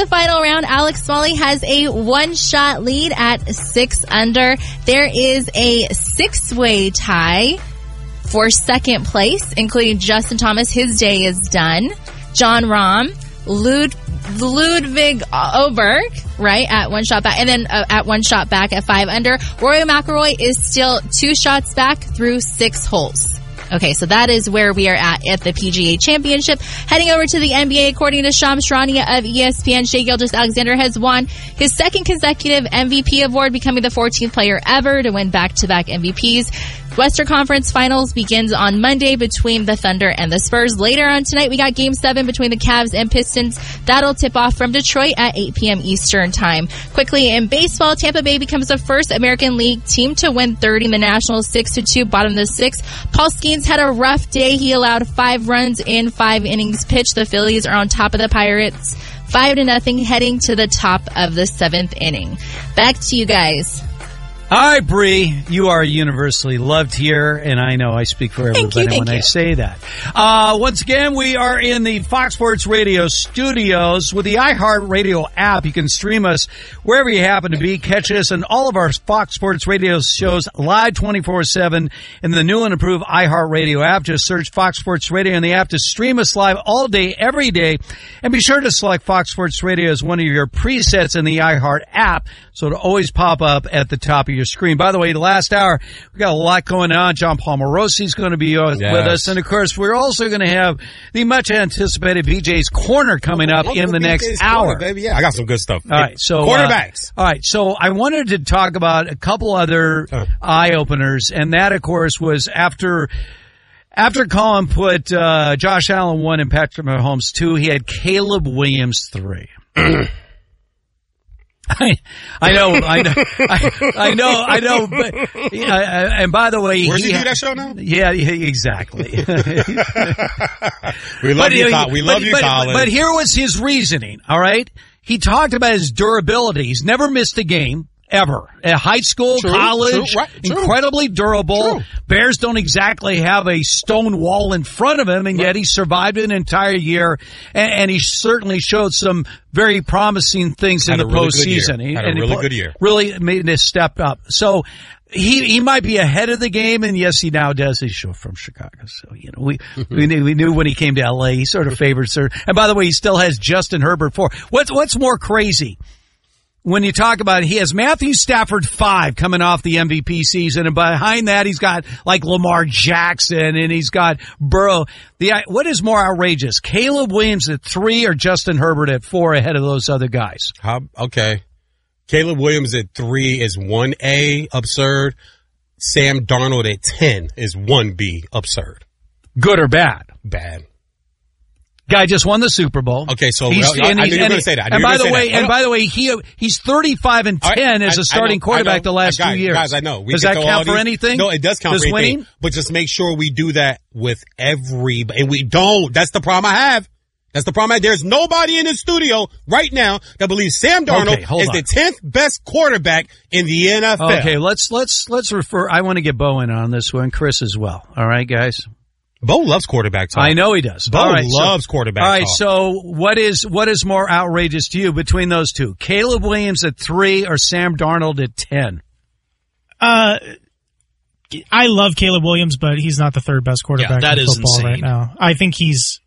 the final round, Alex Smalley has a one-shot lead at 6 under. There is a 6-way tie for second place, including Justin Thomas. His day is done. John Rahm, Ludwig Oberg, right, at one shot back, and then at one shot back at 5 under. Rory McIlroy is still 2 shots back through 6 holes. Okay, so that is where we are at the PGA Championship. Heading over to the NBA, according to Shams Charania of ESPN, Shai Gilgeous-Alexander has won his second consecutive MVP award, becoming the 14th player ever to win back-to-back MVPs. Western Conference Finals begins on Monday between the Thunder and the Spurs. Later on tonight, we got Game 7 between the Cavs and Pistons. That'll tip off from Detroit at 8 p.m. Eastern Time. Quickly, in baseball, Tampa Bay becomes the first American League team to win 30 in the Nationals, 6-2, bottom of the 6th. Paul Skeens had a rough day. He allowed 5 runs in 5 innings pitched. The Phillies are on top of the Pirates, 5-0, heading to the top of the 7th inning. Back to you guys. Hi, Bree. You are universally loved here, and I know I speak for everybody when I say that. Once again, we are in the Fox Sports Radio studios with the iHeartRadio app. You can stream us wherever you happen to be. Catch us on all of our Fox Sports Radio shows live 24/7 in the new and improved iHeartRadio app. Just search Fox Sports Radio in the app to stream us live all day, every day. And be sure to select Fox Sports Radio as one of your presets in the iHeart app, so it'll always pop up at the top of your screen. By the way, the last hour, we got a lot going on. John Palmarosi is going to be with us. And, of course, we're also going to have the much-anticipated BJ's Corner coming up in the next hour. Baby. Yeah, I got some good stuff. All right, so quarterbacks. All right, so I wanted to talk about a couple other eye-openers, and that, of course, was after Colin put Josh Allen 1 and Patrick Mahomes 2, he had Caleb Williams 3. I know. But, and by the way, where's he do that show now? Yeah, exactly. We love you, Colin. But here was his reasoning. All right, he talked about his durability. He's never missed a game. Ever. At high school, college, incredibly durable. Bears don't exactly have a stone wall in front of him, and yet he survived an entire year, and he certainly showed some very promising things in the postseason. He had a really good year. Really made a step up. So he might be ahead of the game, and yes, he now does. He's from Chicago, so we knew when he came to LA, he sort of favored Sir. And by the way, he still has Justin Herbert 4. What's more crazy? When you talk about it, he has Matthew Stafford 5 coming off the MVP season, and behind that he's got like Lamar Jackson and he's got Burrow. What is more outrageous, Caleb Williams at 3 or Justin Herbert at 4 ahead of those other guys? Okay. Caleb Williams at 3 is 1A, absurd. Sam Darnold at 10 is 1B, absurd. Good or bad? Bad. Guy just won the Super Bowl. Okay, so I knew you were going to say that. And by the way, he's 35-10 as a starting quarterback the last 2 years. Guys, I know. Does that count for anything? No, it does count for anything. Winning? But just make sure we do that with everybody. And we don't. That's the problem I have. There's nobody in the studio right now that believes Sam Darnold is the 10th best quarterback in the NFL. Okay, let's refer. I want to get Bo in on this one, Chris as well. All right, guys. Bo loves quarterback talk. I know he does. Bo loves quarterback talk. All right, so what is more outrageous to you between those two? Caleb Williams at 3 or Sam Darnold at 10? I love Caleb Williams, but he's not the third best quarterback in football right now. I think he's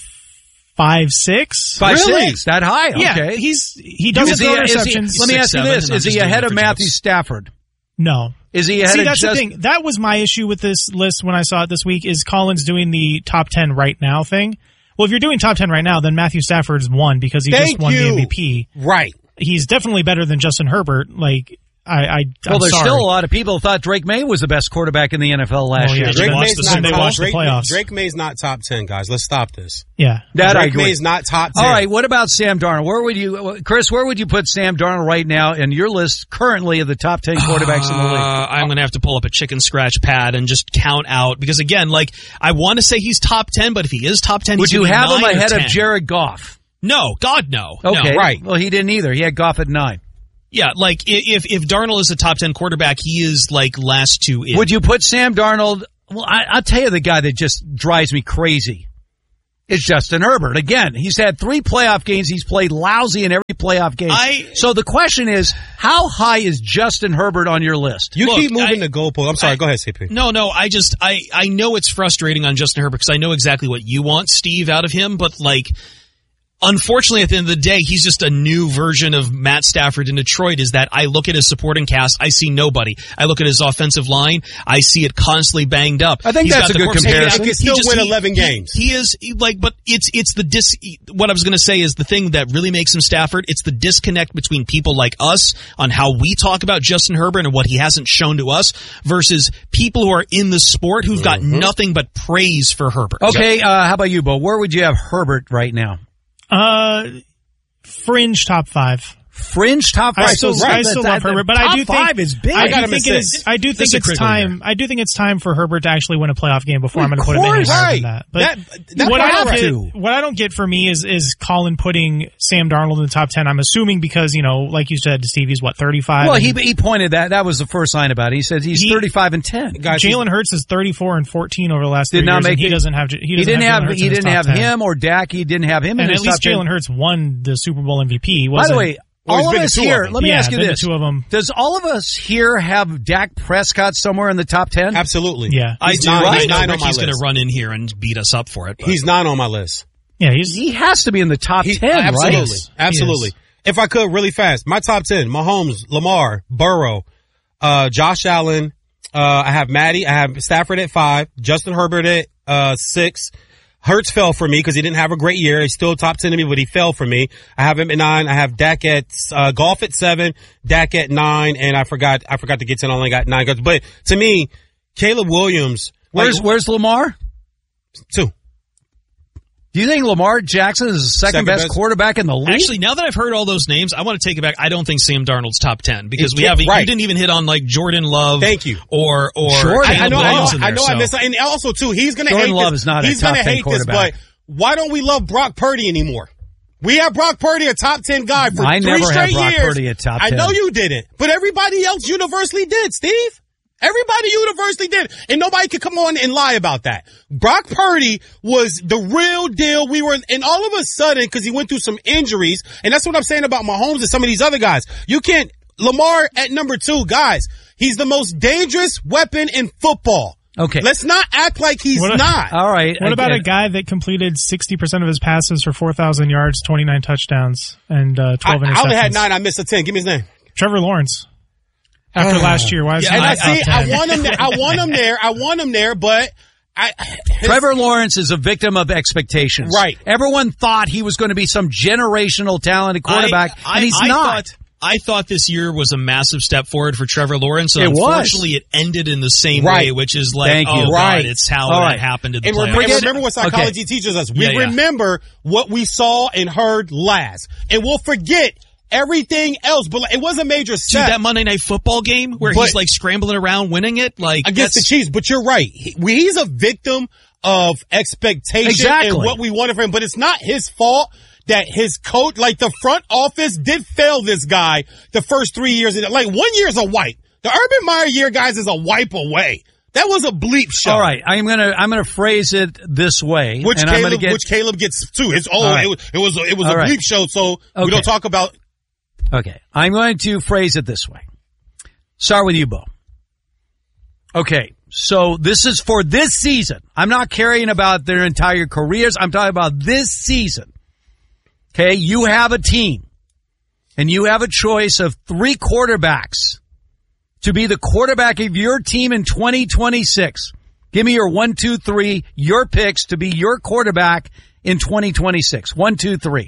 5'6". 5'6", really? That high? Okay. Yeah, he doesn't throw interceptions. Let me ask you this. Is he ahead of Matthew Stafford? No. Is he ahead of that's the thing. That was my issue with this list when I saw it this week, is Colin's doing the top 10 right now thing. Well, if you're doing top 10 right now, then Matthew Stafford's won because he just won the MVP. Right. He's definitely better than Justin Herbert. Like, there's still a lot of people who thought Drake May was the best quarterback in the NFL last year. They watched the playoffs. Drake May's not top 10, guys. Let's stop this. Yeah. Drake May's not top 10. All right, what about Sam Darnold? Chris, where would you put Sam Darnold right now in your list currently of the top 10 quarterbacks in the league? I'm going to have to pull up a chicken scratch pad and just count out, because again, I want to say he's top 10, but if he is top 10, would you have him ahead 10. of Jared Goff? No, God, no. Okay, no. Right. Well, he didn't either. He had Goff at 9. Yeah, if Darnold is a top 10 quarterback, he is last 2 in. Would you put Sam Darnold? Well, I'll tell you the guy that just drives me crazy. is Justin Herbert. Again, he's had 3 playoff games. He's played lousy in every playoff game. So the question is, how high is Justin Herbert on your list? You keep moving the goalpost. I'm sorry. Go ahead, CP. No. I know it's frustrating on Justin Herbert because I know exactly what you want, Steve, out of him. But unfortunately, at the end of the day, he's just a new version of Matt Stafford in Detroit. Is that I look at his supporting cast, I see nobody. I look at his offensive line, I see it constantly banged up. I think that's a good comparison. He can still win 11 games. He is but what I was going to say is the thing that really makes him Stafford. It's the disconnect between people like us on how we talk about Justin Herbert and what he hasn't shown to us versus people who are in the sport who've got nothing but praise for Herbert. Okay, how about you, Bo? Where would you have Herbert right now? Fringe top 5. Fringe top 5. I still love Herbert, but I do think top 5 is big. I do think it's time. I do think it's time for Herbert to actually win a playoff game before I'm going to put him any higher than that. But what I don't get for me is Colin putting Sam Darnold in the top 10. I'm assuming because like you said, Steve, he's 35. Well, he pointed that was the first line about it. He said he's 35-10. Jalen Hurts is 34-14 over the last 3 years. He didn't have him or Dak. He didn't have him. And at least Jalen Hurts won the Super Bowl MVP. By the way. All of us here, let me ask you this. 2 of them. Does all of us here have Dak Prescott somewhere in the top 10? Absolutely. Yeah. I do. I know Ricky's going to run in here and beat us up for it. But. He's 9 on my list. Yeah, he has to be in the top 10, absolutely, right? Absolutely. If I could, really fast, my top 10, Mahomes, Lamar, Burrow, Josh Allen, I have Matty, I have Stafford at 5, Justin Herbert at 6, Hurts fell for me because he didn't have a great year. He's still top 10 to me, but he fell for me. I have him at 9. I have Dak at Goff at 7, Dak at 9, and I forgot to get 10. I only got 9 guys. But to me, Caleb Williams. Where's Lamar? 2. Do you think Lamar Jackson is the second best quarterback in the league? Actually, now that I've heard all those names, I want to take it back. I don't think Sam Darnold's top 10 because you didn't even hit on Jordan Love. Thank you. Or Jordan. I know I missed that. And also too, he's going to hate this. Jordan Love is not a top 10 quarterback. But why don't we love Brock Purdy anymore? We have Brock Purdy a top 10 guy for 3 straight years. I never had Brock Purdy a top 10. I know you didn't, but everybody else universally did, Steve. Everybody universally did. And nobody could come on and lie about that. Brock Purdy was the real deal. And all of a sudden, because he went through some injuries, and that's what I'm saying about Mahomes and some of these other guys. Lamar at number 2, guys, he's the most dangerous weapon in football. Okay. Let's not act like he's not. All right. What about a guy that completed 60% of his passes for 4,000 yards, 29 touchdowns, and 12 interceptions? I only had 9. I missed a 10. Give me his name. Trevor Lawrence. After last year, why is he not top 10? I want him there, but Trevor Lawrence is a victim of expectations. Right. Everyone thought he was going to be some generational talented quarterback, and he's not. I thought this year was a massive step forward for Trevor Lawrence. Unfortunately, it ended in the same way, which is God, it's how that happened to the player. Remember what psychology teaches us. We remember what we saw and heard last, and we'll forget everything else, but it was a major step. Dude, that Monday Night Football game where he's scrambling around winning it, against the Chiefs. But you're right. He's a victim of expectation and what we wanted from him. But it's not his fault that his coach, the front office, did fail this guy the first 3 years. 1 year is a wipe. The Urban Meyer year, guys, is a wipe away. That was a bleep show. All right, I'm gonna phrase it this way, which Caleb gets too. It was a bleep show, so we don't talk about. Okay, I'm going to phrase it this way. Start with you, Bo. Okay, so this is for this season. I'm not caring about their entire careers. I'm talking about this season. Okay, you have a team, and you have a choice of 3 quarterbacks to be the quarterback of your team in 2026. Give me your 1, 2, 3, your picks to be your quarterback in 2026. 1, 2, 3.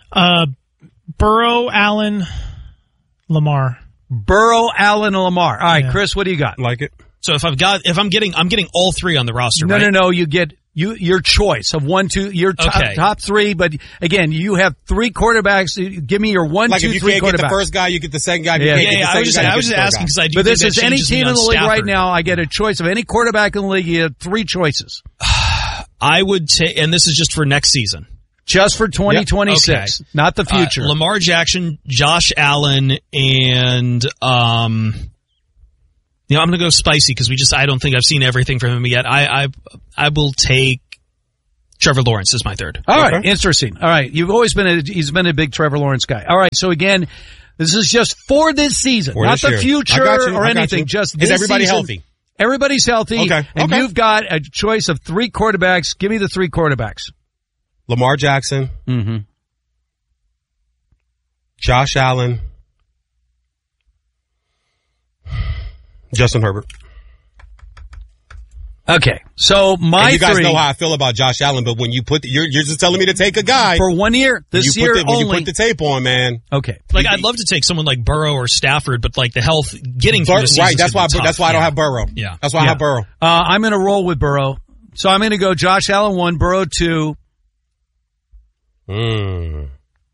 Burrow, Allen, Lamar. Burrow, Allen, and Lamar. All right, Chris, what do you got? Like it. So I'm getting all 3 on the roster. No. You get your choice of 1, 2, your top 3. But again, you have 3 quarterbacks. Give me your 1, 2, 3 quarterbacks. If you can't get the first guy, you get the second guy. I was just asking because I do. But this is any team in the league right now. I get a choice of any quarterback in the league. You have 3 choices. I would take, and this is just for next season. Just for 2026, not the future. Lamar Jackson, Josh Allen, and I'm going to go spicy because I don't think I've seen everything from him yet. I will take Trevor Lawrence is my third. All right, interesting. All right, he's been a big Trevor Lawrence guy. All right, so again, this is just for this season, not the future or anything. Just this is everybody season. Healthy? Everybody's healthy. And you've got a choice of 3 quarterbacks. Give me the 3 quarterbacks. Lamar Jackson. Mm-hmm. Josh Allen. Justin Herbert. Okay, so you guys know how I feel about Josh Allen, but when you you're just telling me to take a guy for 1 year, this year only. When you put the tape on, man. Okay, like I'd love to take someone like Burrow or Stafford, but like the health getting through the season. Right, that's why I don't have Burrow. Yeah, that's why I have Burrow. I'm going to roll with Burrow, so I'm going to go Josh Allen 1, Burrow 2. And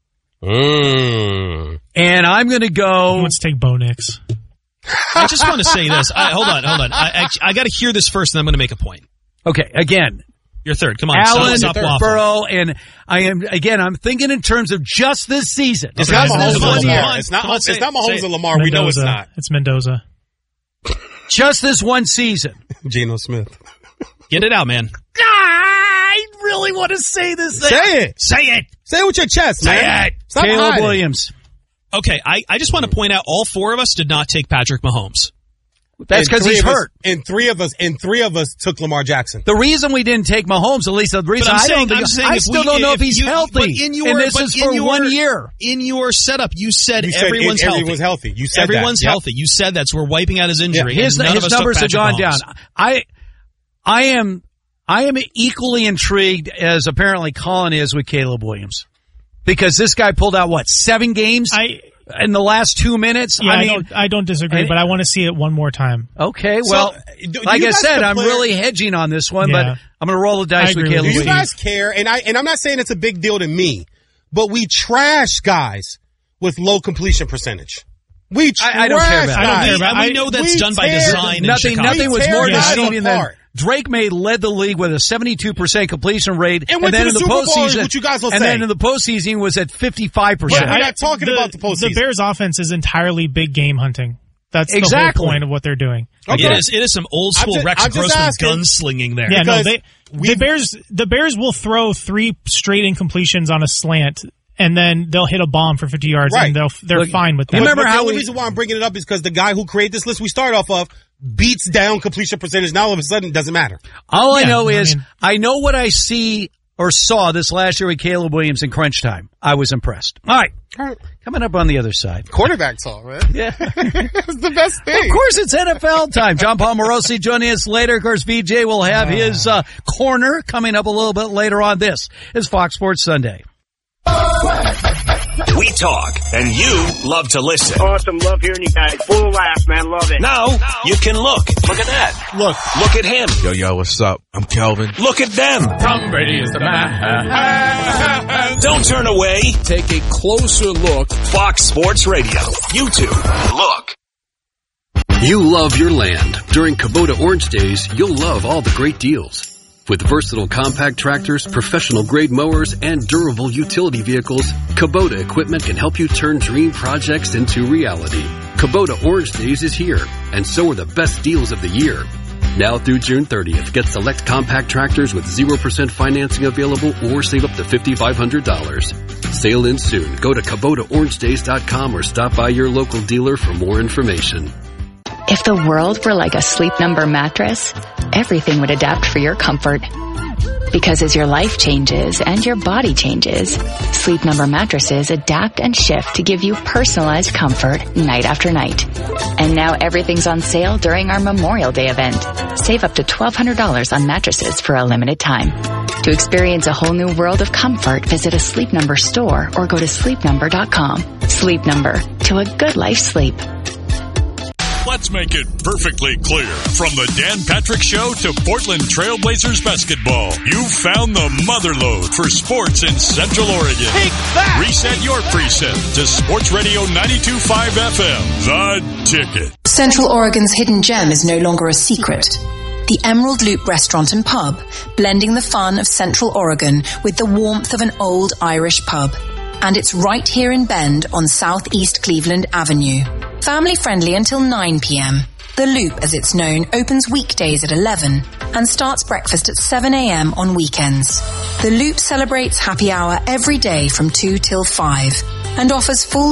I'm going to go. Who wants to take Bo Nix? I just want to say this. Hold on. I got to hear this first, and I'm going to make a point. Okay, again. Your third. Come on. Allen, Burrow, and I'm thinking in terms of just this season. It's not Mahomes and Lamar. It's not Mahomes and Lamar. We know it's not. It's Mendoza. Just this one season. Geno Smith. Get it out, man. I really want to say this thing. Say it. Say it. Say it with your chest, man. Say it. Caleb Williams. Okay, I just want to point out all 4 of us did not take Patrick Mahomes. That's because he's hurt. And three of us took Lamar Jackson. The reason we didn't take Mahomes, at least the reason I still don't know if he's healthy. And this is for 1 year. In your setup, you said everyone's healthy. Everyone's healthy. You said everyone's healthy. You said that's we're wiping out his injury. His numbers have gone down. I am equally intrigued as apparently Colin is with Caleb Williams. Because this guy pulled out, 7 games in the last 2 minutes? Yeah, I don't disagree, but I want to see it one more time. Okay, well, like I said, I'm really hedging on this one, but I'm going to roll the dice with Caleb Williams. Do you guys care? And I'm not saying it's a big deal to me, but we trash guys with low completion percentage. We trash I don't care about guys. We know that's done by design in Chicago. Nothing was more deceiving than Drake May led the league with a 72% completion rate, and then in the postseason, which you guys will say. And then in the postseason was at 55%. We're not talking about the postseason. The Bears' offense is entirely big game hunting. That's the whole point of what they're doing. Okay. It is some old school Rex Grossman gunslinging there. Yeah, the Bears will throw 3 straight incompletions on a slant. And then they'll hit a bomb for 50 yards, and they're fine with that. Remember the only reason why I'm bringing it up is because the guy who created this list we start off of beats down completion percentage. Now all of a sudden it doesn't matter. All I know is I know what I see or saw this last year with Caleb Williams in crunch time. I was impressed. All right. Coming up on the other side. Quarterback talk, man. Yeah. It's the best thing. Of course, it's NFL time. John Paul Morosi joining us later. Of course, VJ will have his corner coming up a little bit later on. This is Fox Sports Sunday. We talk, and you love to listen. Awesome. Love hearing you guys. Full of laughs, man. Love it. Now, you can look. Look at that. Look at him. Yo, what's up? I'm Kelvin. Look at them. Tom Brady is the man. Don't turn away. Take a closer look. Fox Sports Radio. YouTube. Look. You love your land. During Kubota Orange Days, you'll love all the great deals. With versatile compact tractors, professional-grade mowers, and durable utility vehicles, Kubota equipment can help you turn dream projects into reality. Kubota Orange Days is here, and so are the best deals of the year. Now through June 30th, get select compact tractors with 0% financing available or save up to $5,500. Sale ends soon. Go to KubotaOrangeDays.com or stop by your local dealer for more information. If the world were like a Sleep Number mattress, everything would adapt for your comfort. Because as your life changes and your body changes, Sleep Number mattresses adapt and shift to give you personalized comfort night after night. And now everything's on sale during our Memorial Day event. Save up to $1,200 on mattresses for a limited time. To experience a whole new world of comfort, visit a Sleep Number store or go to sleepnumber.com. Sleep Number, to a good life sleep. Let's make it perfectly clear. From the Dan Patrick Show to Portland Trailblazers basketball, you found the motherlode for sports in Central Oregon. Take that! Reset your preset to Sports Radio 92.5 FM, The Ticket. Central Oregon's hidden gem is no longer a secret. The Emerald Loop Restaurant and Pub, blending the fun of Central Oregon with the warmth of an old Irish pub. And it's right here in Bend on Southeast Cleveland Avenue. Family friendly until 9 p.m. The Loop, as it's known, opens weekdays at 11 and starts breakfast at 7 a.m. on weekends. The Loop celebrates happy hour every day from 2 till 5 and offers full